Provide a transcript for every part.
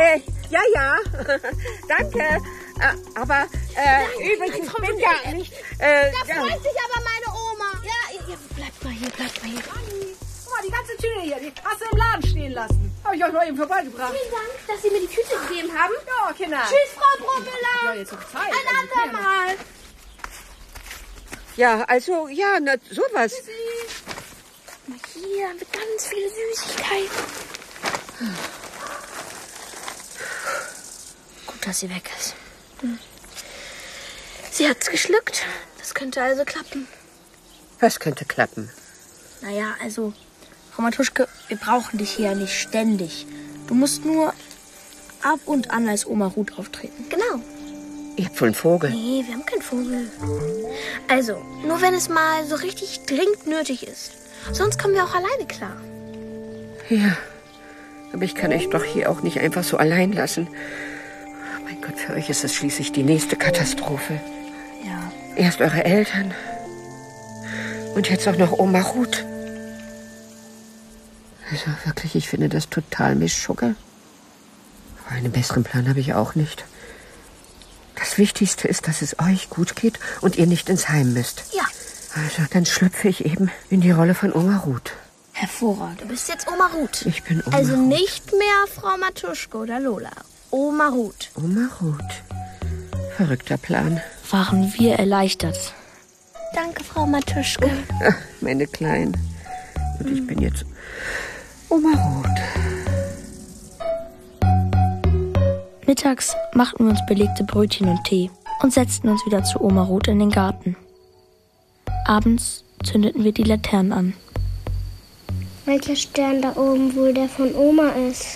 Ja. Danke. Aber übrigens, ich bin ja nicht... Da freut sich aber meine Oma. Ja, bleib mal hier. Anni, guck mal, die ganze Tüte hier, die hast du im Laden stehen lassen. Habe ich euch mal eben vorbeigebracht. Vielen Dank, dass Sie mir die Tüte gegeben haben. Ja, Kinder. Tschüss, Frau Brummeler. Ja, jetzt auf Zeit. Ein andermal. Ja, also, ja, na, sowas. Hier mit ganz viele Süßigkeiten. Gut, dass sie weg ist. Sie hat's geschluckt. Das könnte also klappen. Was könnte klappen? Naja, also, Frau Matuschke, wir brauchen dich hier nicht ständig. Du musst nur ab und an als Oma Ruth auftreten. Genau. Ihr habt wohl einen Vogel. Nee, wir haben keinen Vogel. Also, nur wenn es mal so richtig dringend nötig ist. Sonst kommen wir auch alleine klar. Ja, aber ich kann euch doch hier auch nicht einfach so allein lassen. Mein Gott, für euch ist es schließlich die nächste Katastrophe. Ja. Erst eure Eltern und jetzt auch noch Oma Ruth. Also wirklich, ich finde das total Mischugge. Aber einen besseren Plan habe ich auch nicht. Das Wichtigste ist, dass es euch gut geht und ihr nicht ins Heim müsst. Ja. Also, dann schlüpfe ich eben in die Rolle von Oma Ruth. Hervorragend. Du bist jetzt Oma Ruth. Ich bin Oma Also Ruth. nicht mehr Frau Matuschke oder Lola. Oma Ruth. Oma Ruth. Verrückter Plan. Waren wir erleichtert. Danke, Frau Matuschke. Ach, meine Kleinen. Und ich bin jetzt Oma Ruth. Mittags machten wir uns belegte Brötchen und Tee und setzten uns wieder zu Oma Ruth in den Garten. Abends zündeten wir die Laternen an. Welcher Stern da oben wohl der von Oma ist?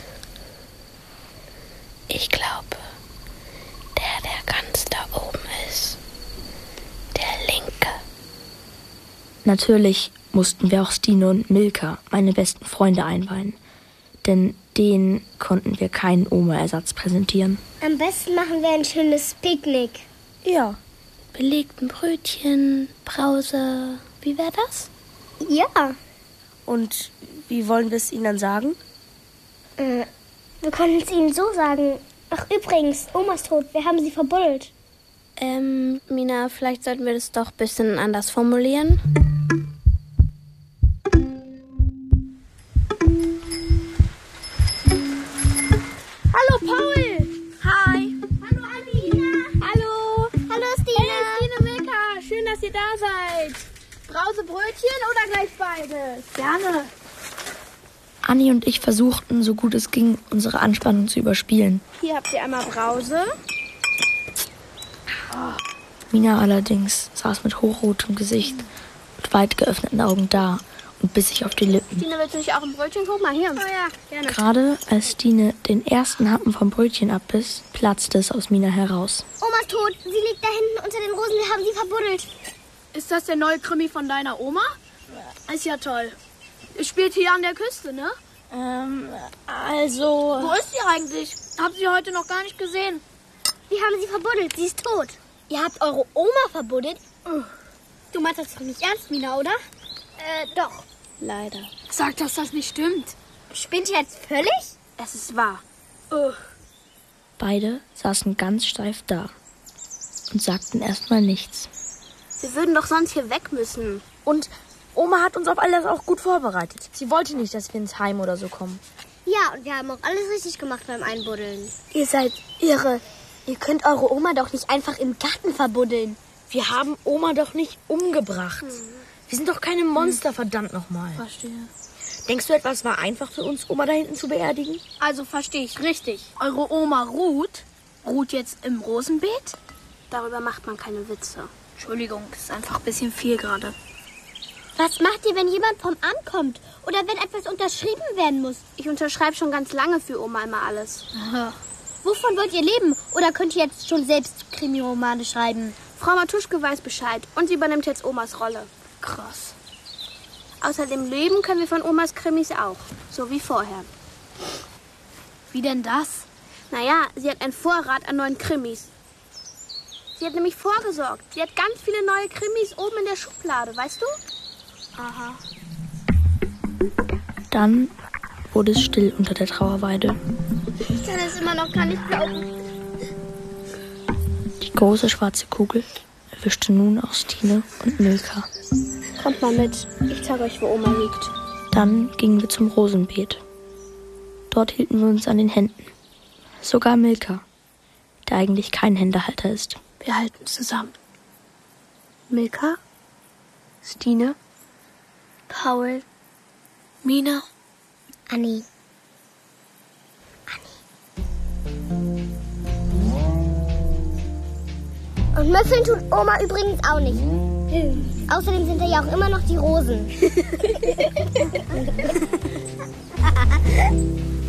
Ich glaube, der ganz da oben ist. Der linke. Natürlich mussten wir auch Stine und Milka, meine besten Freunde, einweihen. Denn denen konnten wir keinen Oma-Ersatz präsentieren. Am besten machen wir ein schönes Picknick. Ja. Belegten Brötchen, Brause. Wie wäre das? Ja. Und wie wollen wir es ihnen dann sagen? Wir können es ihnen so sagen. Ach übrigens, Oma ist tot. Wir haben sie verbuddelt. Mina, vielleicht sollten wir das doch ein bisschen anders formulieren. Hallo Paul. Hi. Hallo Anni. Hallo. Hallo Stine. Hey, Stine, Milka, schön, dass ihr da seid. Brause Brötchen oder gleich beides? Gerne. Anni und ich versuchten, so gut es ging, unsere Anspannung zu überspielen. Hier habt ihr einmal Brause. Mina allerdings saß mit hochrotem Gesicht und weit geöffneten Augen da und biss sich auf die Lippen. Stine, willst du nicht auch ein Brötchen? Guck mal hier. Oh ja, gerne. Gerade als Stine den ersten Happen vom Brötchen abbiss, platzte es aus Mina heraus. Oma ist tot. Sie liegt da hinten unter den Rosen. Wir haben sie verbuddelt. Ist das der neue Krimi von deiner Oma? Ist ja toll. Spielt hier an der Küste, ne? Also... Wo ist sie eigentlich? Hab sie heute noch gar nicht gesehen. Wir haben sie verbuddelt. Sie ist tot. Ihr habt eure Oma verbuddelt? Du meinst das doch nicht ernst, Mina, oder? Doch. Leider. Sag, dass das nicht stimmt. Spinnt ihr jetzt völlig? Es ist wahr. Beide saßen ganz steif da und sagten erstmal nichts. Wir würden doch sonst hier weg müssen. Und Oma hat uns auf alles auch gut vorbereitet. Sie wollte nicht, dass wir ins Heim oder so kommen. Ja, und wir haben auch alles richtig gemacht beim Einbuddeln. Ihr seid irre. Ihr könnt eure Oma doch nicht einfach im Garten verbuddeln. Wir haben Oma doch nicht umgebracht. Wir sind doch keine Monster, verdammt nochmal. Verstehe. Denkst du, etwas war einfach für uns, Oma da hinten zu beerdigen? Also verstehe ich richtig. Eure Oma ruht jetzt im Rosenbeet? Darüber macht man keine Witze. Entschuldigung, ist einfach ein bisschen viel gerade. Was macht ihr, wenn jemand vom Amt kommt? Oder wenn etwas unterschrieben werden muss? Ich unterschreibe schon ganz lange für Oma immer alles. Wovon wollt ihr leben? Oder könnt ihr jetzt schon selbst Krimi-Romane schreiben? Frau Matuschke weiß Bescheid und sie übernimmt jetzt Omas Rolle. Krass. Außerdem leben können wir von Omas Krimis auch. So wie vorher. Wie denn das? Naja, sie hat einen Vorrat an neuen Krimis. Sie hat nämlich vorgesorgt. Sie hat ganz viele neue Krimis oben in der Schublade, weißt du? Aha. Dann wurde es still unter der Trauerweide. Ich kann es immer noch gar nicht glauben. Die große schwarze Kugel erwischte nun auch Stine und Milka. Kommt mal mit, ich zeige euch, wo Oma liegt. Dann gingen wir zum Rosenbeet. Dort hielten wir uns an den Händen. Sogar Milka, der eigentlich kein Händehalter ist. Wir halten zusammen. Milka, Stine, Paul, Mina, Anni. Und müffeln tut Oma übrigens auch nicht. Außerdem sind da ja auch immer noch die Rosen.